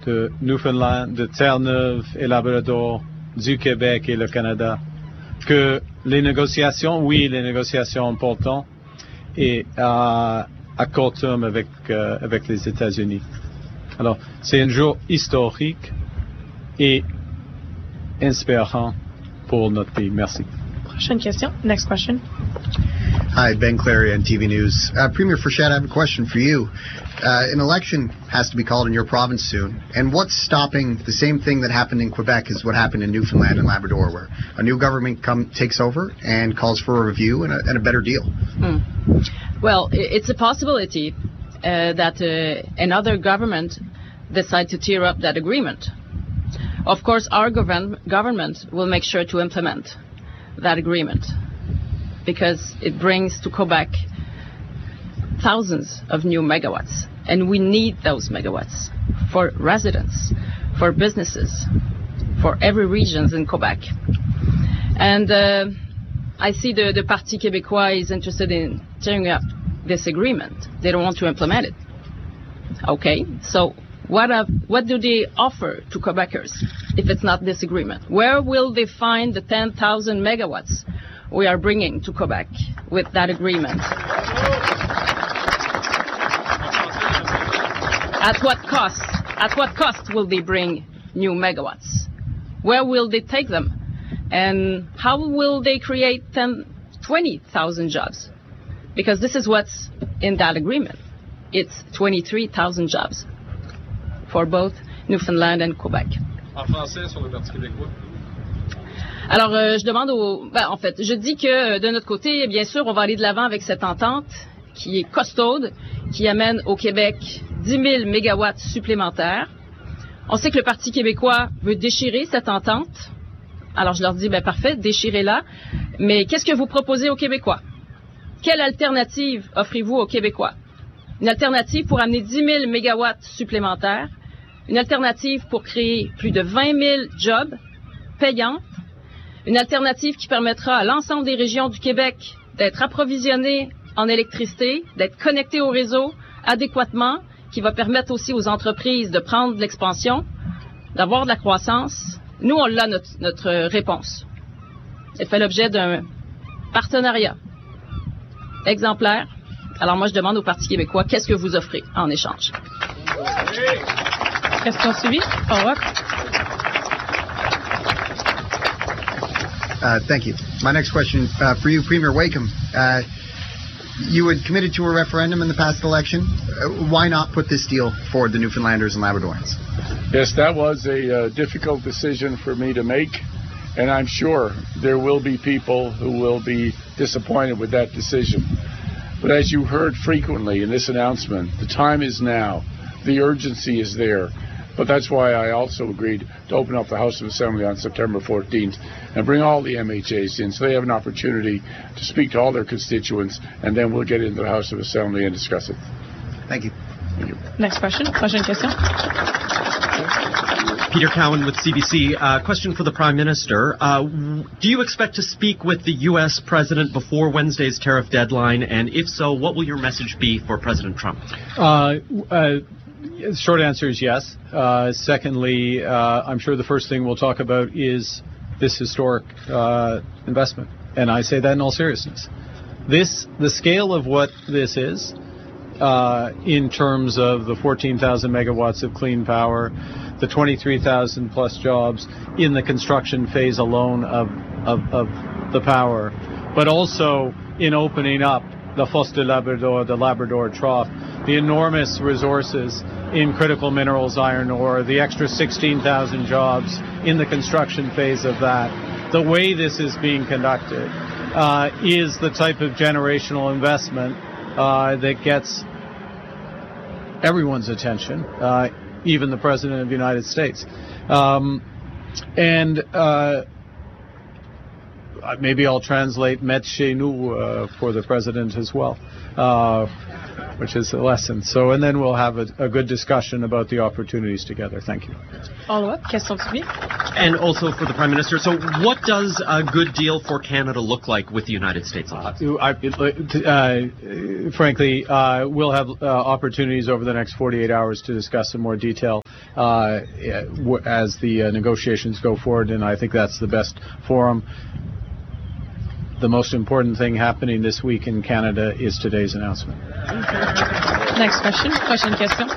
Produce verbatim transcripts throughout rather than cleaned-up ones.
de Newfoundland, de Terre-Neuve et Labrador, du Québec et le Canada, que les négociations, oui, les négociations importantes, et à, à court terme avec, euh, avec les États-Unis. Alors, c'est un jour historique et inspirant pour notre pays. Merci. Prochaine question. Next question. Hi, Ben Clary on T V News. Uh, Premier Frechette, I have a question for you. Uh, an election has to be called in your province soon, and what's stopping the same thing that happened in Quebec as what happened in Newfoundland and Labrador, where a new government come, takes over and calls for a review and a, and a better deal? Hmm. Well, it's a possibility uh, that uh, another government decide to tear up that agreement. Of course, our govern- government will make sure to implement that agreement, because it brings to Quebec thousands of new megawatts, and we need those megawatts for residents, for businesses, for every region in Quebec. And uh, I see the, the Parti Québécois is interested in tearing up this agreement. They don't want to implement it. Okay, so what, have, what do they offer to Quebecers if it's not this agreement? Where will they find the ten thousand megawatts we are bringing to Quebec with that agreement? At what cost? At what cost will they bring new megawatts? Where will they take them? And how will they create ten, twenty thousand jobs? Because this is what's in that agreement. It's twenty-three thousand jobs for both Newfoundland and Quebec. En français sur le Parti québécois. Alors, euh, je demande au... Ben, en fait, je dis que de notre côté, bien sûr, on va aller de l'avant avec cette entente qui est costaude, qui amène au Québec dix mille mégawatts supplémentaires. On sait que le Parti québécois veut déchirer cette entente. Alors, je leur dis, ben parfait, déchirez-la. Mais qu'est-ce que vous proposez aux Québécois? Quelle alternative offrez-vous aux Québécois? Une alternative pour amener dix mille mégawatts supplémentaires, une alternative pour créer plus de vingt mille jobs payants, une alternative qui permettra à l'ensemble des régions du Québec d'être approvisionnées en électricité, d'être connectées au réseau adéquatement, qui va permettre aussi aux entreprises de prendre de l'expansion, d'avoir de la croissance. Nous, on l'a, notre, notre réponse. Elle fait l'objet d'un partenariat exemplaire. Alors moi, je demande au Parti québécois, qu'est-ce que vous offrez en échange? Question suivie. Follow-up. Uh, thank you. My next question uh, for you, Premier Wakeham. Uh, you had committed to a referendum in the past election. Uh, why not put this deal forward to Newfoundlanders and Labradorians? Yes, that was a uh, difficult decision for me to make, and I'm sure there will be people who will be disappointed with that decision. But as you heard frequently in this announcement, the time is now. The urgency is there. But that's why I also agreed to open up the House of Assembly on September fourteenth and bring all the M H As in so they have an opportunity to speak to all their constituents, and then we'll get into the House of Assembly and discuss it. Thank you. Thank you. Next question. Prochaine question. Peter Cowan with C B C. Uh, question for the Prime Minister. Uh, do you expect to speak with the U S President before Wednesday's tariff deadline? And if so, what will your message be for President Trump? Uh, uh, short answer is yes. Uh, secondly, uh, I'm sure the first thing we'll talk about is this historic uh, investment. And I say that in all seriousness. This, the scale of what this is, uh, in terms of the fourteen thousand megawatts of clean power, the twenty-three thousand plus jobs in the construction phase alone of, of, of the power, but also in opening up the Fosse de Labrador, the Labrador Trough, the enormous resources in critical minerals, iron ore, the extra sixteen thousand jobs in the construction phase of that. The way this is being conducted uh, is the type of generational investment uh, that gets everyone's attention, uh, even the President of the United States. Um, and uh, maybe I'll translate "met chez nous" uh, for the President as well, uh, which is a lesson. So, and then we'll have a, a good discussion about the opportunities together. Thank you. Follow-up. Question suivie. And also for the Prime Minister. So what does a good deal for Canada look like with the United States on this? Uh, I, uh, frankly, uh, we'll have uh, opportunities over the next forty-eight hours to discuss in more detail. uh, w- as the uh, negotiations go forward, and I think that's the best forum. The most important thing happening this week in Canada is today's announcement. Next question. Prochaine question.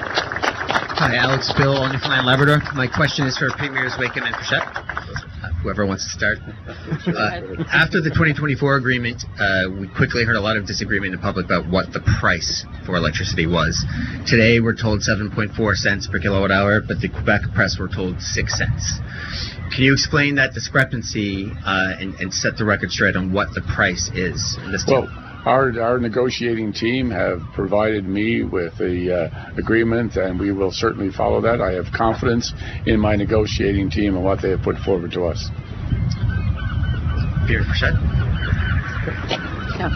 Hi, Alex Bill, Newfoundland Labrador. My question is for Premiers Wakeham and Frechette. Uh, whoever wants to start. Uh, after the twenty twenty-four agreement, uh, we quickly heard a lot of disagreement in the public about what the price for electricity was. Today, we're told seven point four cents per kilowatt hour, but the Quebec press were told six cents. Can you explain that discrepancy uh, and, and set the record straight on what the price is in this deal? Well, our, our negotiating team have provided me with the uh, agreement, and we will certainly follow that. I have confidence in my negotiating team and what they have put forward to us. Pierre Frechette. Yeah.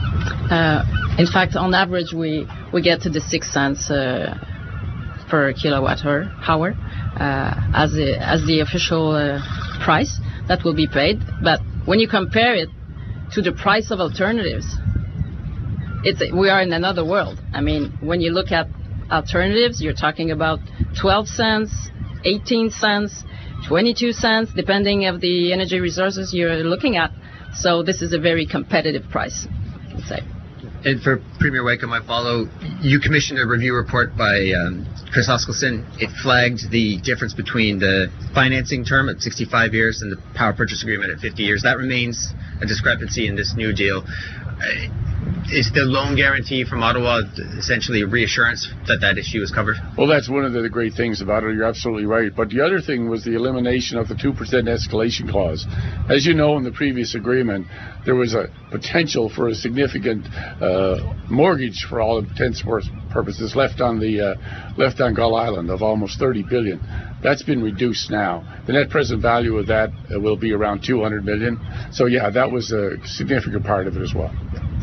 Uh, in fact, on average, we, we get to the six cents uh, per kilowatt hour uh, as the as the official uh, price that will be paid. But when you compare it to the price of alternatives, it's we are in another world. I mean, when you look at alternatives, you're talking about twelve cents, eighteen cents, twenty-two cents, depending of the energy resources you're looking at. So this is a very competitive price, I can say. And for Premier Wakeham, I follow. You commissioned a review report by um, Chris Hoskelson. It flagged the difference between the financing term at sixty-five years and the power purchase agreement at fifty years. That remains a discrepancy in this new deal. Uh, is the loan guarantee from Ottawa essentially a reassurance that that issue is covered? Well, that's one of the great things about it. You're absolutely right. But the other thing was the elimination of the two percent escalation clause. As you know, in the previous agreement, there was a potential for a significant uh, mortgage, for all intents and purposes, left on the uh, left on Gull Island of almost thirty billion dollars. That's been reduced now. The net present value of that uh, will be around two hundred million dollars. So, yeah, that was a significant part of it as well.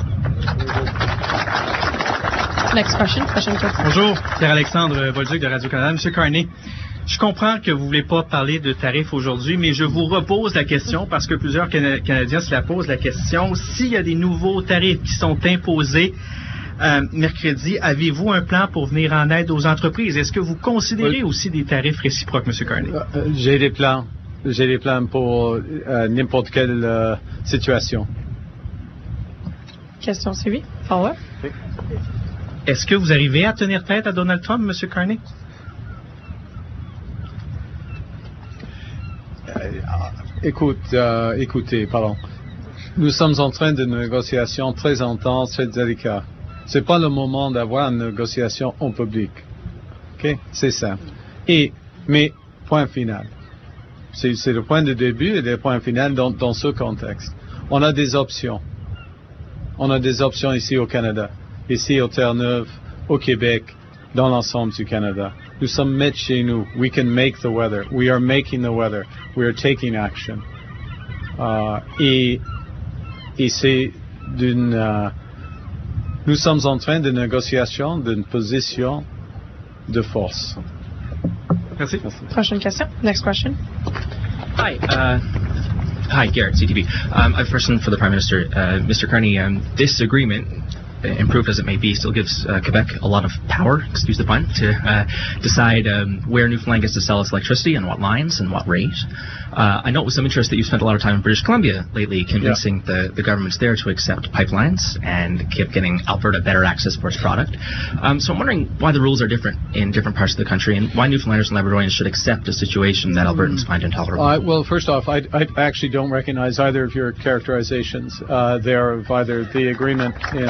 Next question. Prochaine question. Bonjour, Pierre-Alexandre Bolduc de Radio-Canada. Monsieur Carney, je comprends que vous ne voulez pas parler de tarifs aujourd'hui, mais je vous repose la question parce que plusieurs Cana- Canadiens se la posent la question. S'il y a des nouveaux tarifs qui sont imposés euh, mercredi, avez-vous un plan pour venir en aide aux entreprises? Est-ce que vous considérez aussi des tarifs réciproques, Monsieur Carney? Euh, J'ai des plans. J'ai des plans pour euh, n'importe quelle euh, situation. Question suivie. Follow-up. Est-ce que vous arrivez à tenir tête à Donald Trump, Monsieur Carney? Euh, écoute, euh, écoutez, pardon. Nous sommes en train de négociations très intenses, très délicates. C'est pas le moment d'avoir une négociation en public. Ok, c'est simple. Et mais point final. C'est, c'est le point de début et le point final dans, dans ce contexte. On a des options. On a des options ici au Canada, ici au Terre-Neuve, au Québec, dans l'ensemble du Canada. Nous sommes maîtres chez nous. We can make the weather. We are making the weather. We are taking action. Uh, et, et c'est d'une... Uh, nous sommes en train de négociation d'une position de force. Merci. Prochaine question. Next question. Hi. Uh, hi, Garrett, C T V. Um, I have a question for the Prime Minister. Uh, Mister Carney, um, this agreement, improved as it may be, still gives uh, Quebec a lot of power, excuse the pun, to uh, decide um, where Newfoundland gets to sell its electricity and what lines and what rate. Uh, I note with some interest that you spent a lot of time in British Columbia lately convincing yeah. the, the governments there to accept pipelines and keep getting Alberta better access for its product. Um, so I'm wondering why the rules are different in different parts of the country and why Newfoundlanders and Labradorians should accept a situation that Albertans find intolerable. Uh, well, first off, I, I actually don't recognize either of your characterizations uh, there of either the agreement in...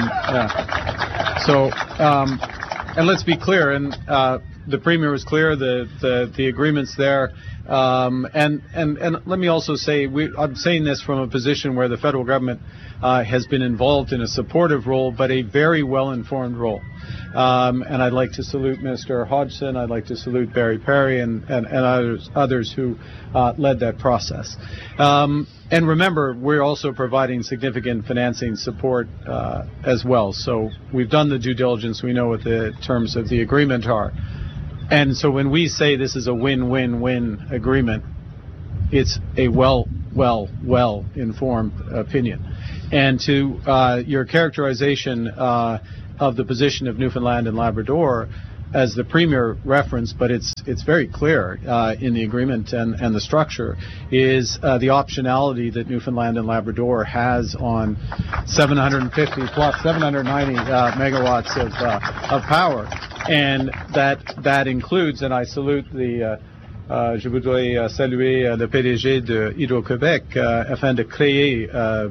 Uh, so, um, and let's be clear, and uh, the Premier was clear, the, the, the agreement's there. Um, and, and, and let me also say, we, I'm saying this from a position where the federal government uh, has been involved in a supportive role, but a very well-informed role. Um, and I'd like to salute Mister Hodgson. I'd like to salute Barry Perry and, and, and others, others who uh, led that process. Um, and remember, we're also providing significant financing support uh, as well. So we've done the due diligence. We know what the terms of the agreement are. And so when we say this is a win-win-win agreement, it's a well, well, well-informed opinion. And to uh, your characterization uh, of the position of Newfoundland and Labrador, as the Premier referenced, but it's it's very clear uh, in the agreement and, and the structure, is uh, the optionality that Newfoundland and Labrador has on seven hundred fifty plus seven hundred ninety uh, megawatts of uh, of power, and that that includes, and I salute the. Uh, Uh, je voudrais uh, saluer uh, le P D G de Hydro-Québec uh, afin de créer uh,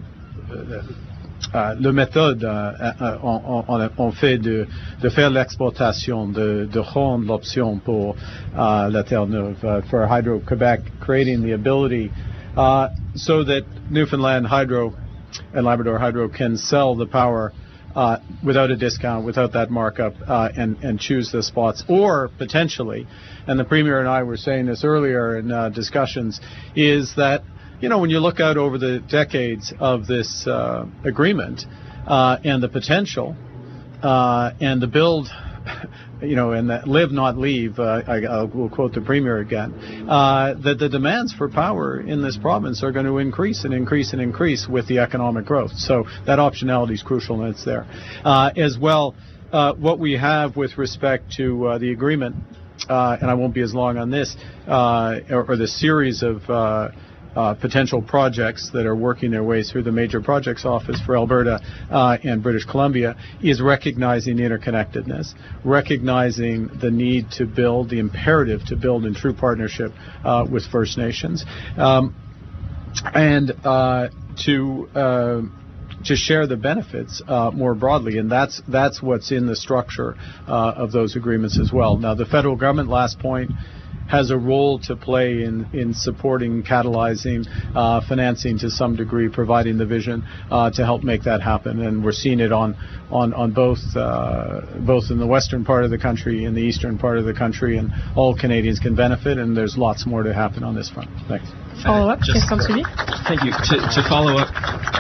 uh, le méthode uh, on, on, on fait de, de faire l'exploitation, de, de rendre l'option pour uh, la Terre-Neuve, uh, for Hydro-Québec, creating the ability uh, so that Newfoundland Hydro and Labrador Hydro can sell the power Uh, without a discount, without that markup, uh, and, and choose the spots. Or potentially, and the Premier and I were saying this earlier in uh, discussions, is that, you know, when you look out over the decades of this uh, agreement uh, and the potential uh, and the build, you know, and that live, not leave, uh, I, I will quote the Premier again, uh, that the demands for power in this province are going to increase and increase and increase with the economic growth. So that optionality is crucial, and it's there. Uh, as well, uh, what we have with respect to uh, the agreement, uh, and I won't be as long on this, uh, or, or the series of uh, Uh, potential projects that are working their way through the Major Projects Office for Alberta uh, and British Columbia, is recognizing interconnectedness, recognizing the need to build, the imperative to build in true partnership uh, with First Nations, um, and uh, to uh, to share the benefits uh, more broadly, and that's that's what's in the structure uh, of those agreements as well. Now, the federal government, last point, has a role to play in, in supporting, catalyzing, uh, financing to some degree, providing the vision uh, to help make that happen. And we're seeing it on on on both uh, both in the western part of the country, in the eastern part of the country, and all Canadians can benefit. And there's lots more to happen on this front. Thanks. Follow up. Just, Question suivi. Thank you. To, to follow up.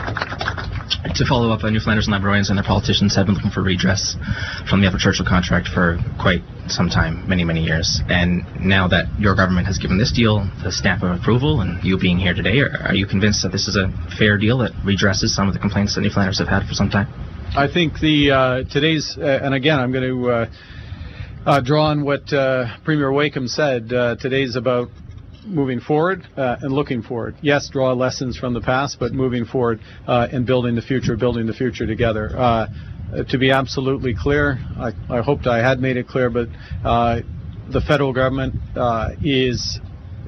To follow up, uh, Newfoundlanders and Labradorians and their politicians have been looking for redress from the Upper Churchill contract for quite some time, many, many years. And now that your government has given this deal the stamp of approval, and you being here today, are, are you convinced that this is a fair deal that redresses some of the complaints that Newfoundlanders have had for some time? I think the uh, today's, uh, and again, I'm going to uh, uh, draw on what uh, Premier Wakeham said. Uh, today's about moving forward uh, and looking forward. Yes, draw lessons from the past, but moving forward uh, and building the future, building the future together. Uh, to be absolutely clear, I, I hoped I had made it clear, but uh, the federal government uh, is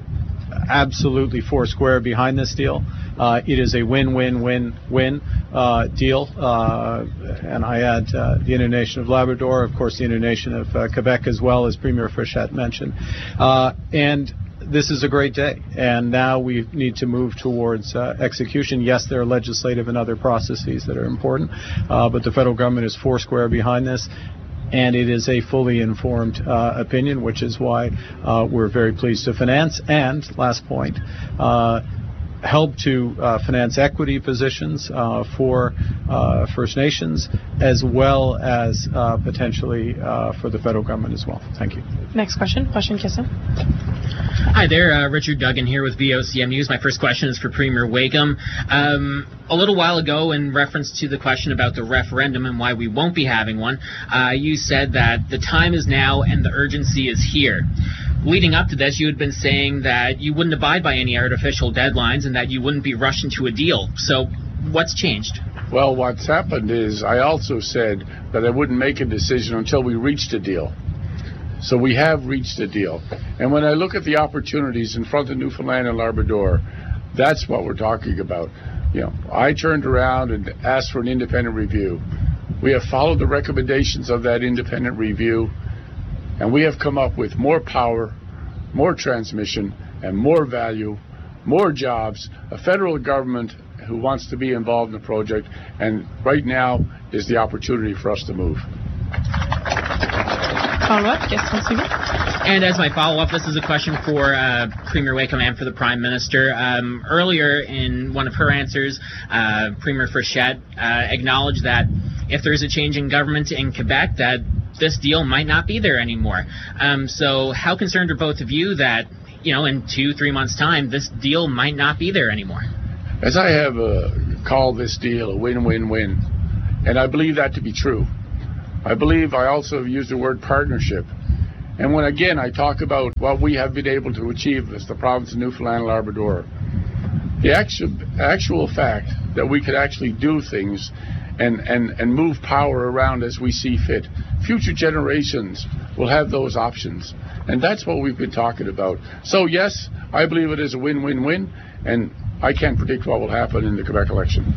absolutely four square behind this deal. Uh, it is a win-win-win-win uh, deal, uh, and I add uh, the Indian Nation of Labrador, of course the Indian Nation of uh, Quebec as well, as Premier Frechette mentioned. Uh, and this is a great day, and now we need to move towards uh, execution. Yes, there are legislative and other processes that are important, uh, but the federal government is four square behind this, and it is a fully informed uh, opinion, which is why uh, we're very pleased to finance. And last point, uh, help to uh, finance equity positions uh, for uh, First Nations, as well as uh, potentially uh, for the federal government as well. Thank you. Next question. Prochaine question. Hi there, uh, Richard Duggan here with V O C M News. My first question is for Premier Wakeham. Um, a little while ago, in reference to the question about the referendum and why we won't be having one, uh, you said that the time is now and the urgency is here. Leading up to this, you had been saying that you wouldn't abide by any artificial deadlines and that you wouldn't be rushing to a deal. So what's changed? Well, what's happened is I also said that I wouldn't make a decision until we reached a deal. So we have reached a deal. And when I look at the opportunities in front of Newfoundland and Labrador, that's what we're talking about. You know, I turned around and asked for an independent review. We have followed the recommendations of that independent review, and we have come up with more power, more transmission, and more value, more jobs, a federal government who wants to be involved in the project, and right now is the opportunity for us to move. Follow-up, question suivante. And as my follow-up, this is a question for uh, Premier Wakeham and for the Prime Minister. Um, earlier in one of her answers, uh, Premier Frechette uh, acknowledged that if there's a change in government in Quebec, that this deal might not be there anymore. Um, so how concerned are both of you that, you know, in two, three months' time, this deal might not be there anymore? As I have uh, called this deal a win-win-win, and I believe that to be true. I believe I also have used the word partnership. And when, again, I talk about what we have been able to achieve as the province of Newfoundland and Labrador, the actual, actual fact that we could actually do things and, and, and move power around as we see fit, future generations will have those options. And that's what we've been talking about. So, yes, I believe it is a win-win-win, and I can't predict what will happen in the Quebec election.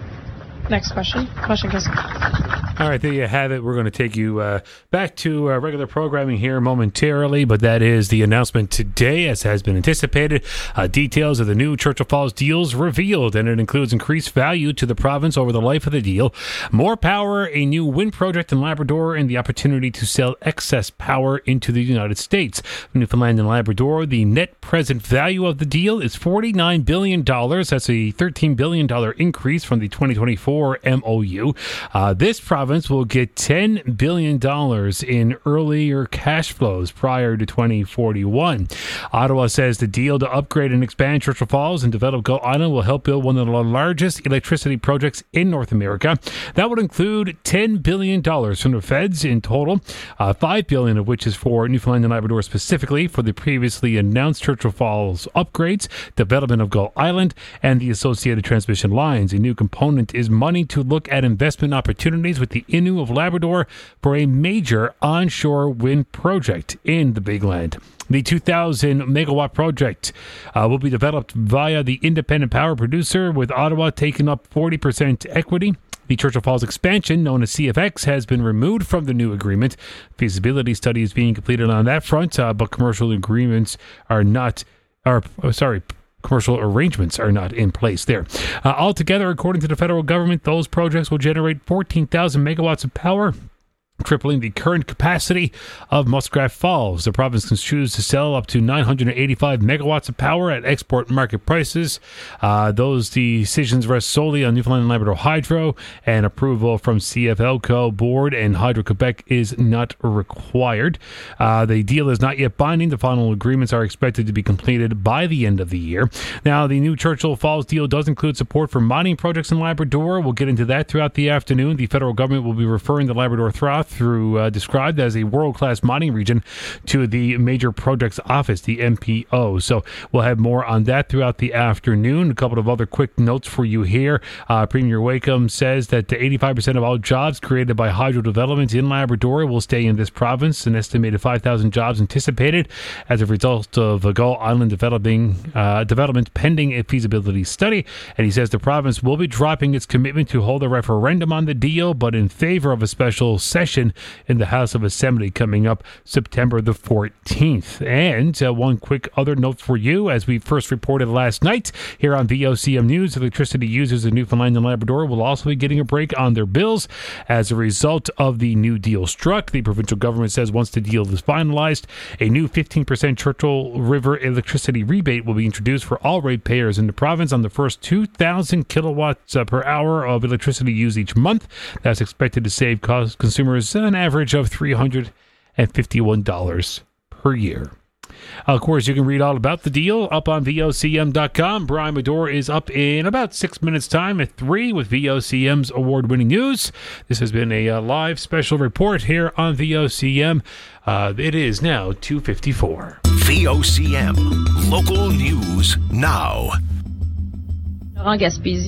Next question. Question, Kissel. All right, there you have it. We're going to take you uh, back to uh, regular programming here momentarily, but that is the announcement today, as has been anticipated. Uh, details of the new Churchill Falls deals revealed, and it includes increased value to the province over the life of the deal, more power, a new wind project in Labrador, and the opportunity to sell excess power into the United States. Newfoundland and Labrador, the net present value of the deal is forty-nine billion dollars. That's a thirteen billion dollars increase from the twenty twenty-four M O U. Uh, this province will get ten billion dollars in earlier cash flows prior to twenty forty-one. Ottawa says the deal to upgrade and expand Churchill Falls and develop Gull Island will help build one of the largest electricity projects in North America. That would include ten billion dollars from the feds in total, uh, five billion dollars of which is for Newfoundland and Labrador specifically for the previously announced Churchill Falls upgrades, development of Gull Island, and the associated transmission lines. A new component is money to look at investment opportunities with the Innu of Labrador for a major onshore wind project in the Big Land. The two thousand megawatt project uh, will be developed via the independent power producer, with Ottawa taking up forty percent equity. The Churchill Falls expansion, known as C F X, has been removed from the new agreement. Feasibility study is being completed on that front, uh, but commercial agreements are not, are, oh, sorry, commercial arrangements are not in place there. Uh, altogether, according to the federal government, those projects will generate fourteen thousand megawatts of power, tripling the current capacity of Muskrat Falls. The province can choose to sell up to nine hundred eighty-five megawatts of power at export market prices. Uh, those decisions rest solely on Newfoundland and Labrador Hydro, and approval from C F L C O board and Hydro-Quebec is not required. Uh, the deal is not yet binding. The final agreements are expected to be completed by the end of the year. Now, the new Churchill Falls deal does include support for mining projects in Labrador. We'll get into that throughout the afternoon. The federal government will be referring the Labrador Trough, through uh, described as a world-class mining region, to the Major Projects Office, the M P O. So we'll have more on that throughout the afternoon. A couple of other quick notes for you here. Uh, Premier Wakeham says that eighty-five percent of all jobs created by hydro development in Labrador will stay in this province. An estimated five thousand jobs anticipated as a result of a Gull Island developing uh, development pending a feasibility study. And he says the province will be dropping its commitment to hold a referendum on the deal, but in favor of a special session in the House of Assembly coming up September the fourteenth. And uh, one quick other note for you, as we first reported last night here on V O C M News, electricity users in Newfoundland and Labrador will also be getting a break on their bills as a result of the new deal struck. The provincial government says once the deal is finalized, a new fifteen percent Churchill River electricity rebate will be introduced for all ratepayers in the province on the first two thousand kilowatts uh, per hour of electricity used each month. That's expected to save cost consumers an average of three hundred fifty-one dollars per year. Of course, you can read all about the deal up on V O C M dot com. Brian Medore is up in about six minutes' time at three with V O C M's award-winning news. This has been a uh, live special report here on V O C M. Uh, it is now two fifty-four. V O C M, local news now. Laurent Gaspésie.